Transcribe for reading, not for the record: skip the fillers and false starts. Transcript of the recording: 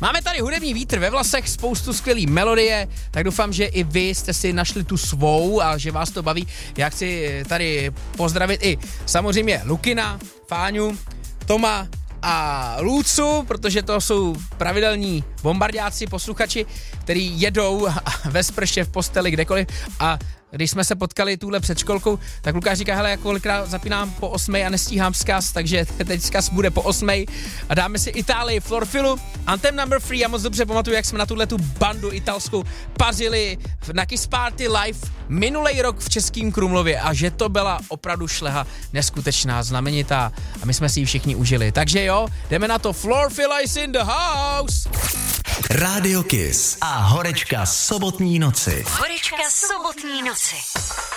Máme tady hudební vítr ve vlasech, spoustu skvělý melodie, tak doufám, že i vy jste si našli tu svou a že vás to baví. Já chci tady pozdravit i samozřejmě Lukina, Fáňu, Toma a Lůcu, protože to jsou pravidelní bombardáci, posluchači, který jedou ve sprše, v posteli, kdekoliv a když jsme se potkali tuhle před školkou, tak Lukáš říká, hele, jak kolikrát zapínám po 8 a nestíhám vzkaz, takže teď vzkaz bude po 8 a dáme si Itálii, Florfilu, Anthem No. 3. Já moc dobře pamatuju, jak jsme na tuhletu bandu italskou pařili na Kiss Party Live minulej rok v Českém Krumlově a že to byla opravdu šleha neskutečná, znamenitá a my jsme si ji všichni užili. Takže jo, jdeme na to. Florfila is in the house! Rádio Kiss a horečka sobotní noci. Horečka sobotní noci.